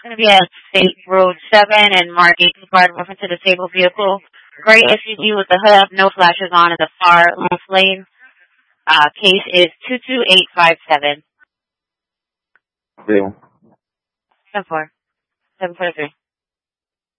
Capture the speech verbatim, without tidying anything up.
going to be at State Road seven and Mark eighteen card reference to disabled vehicle. Gray S U V with the hood up, no flashes on in the far left lane. Uh, case is two two eight five seven. Deal. seven four. seven four three.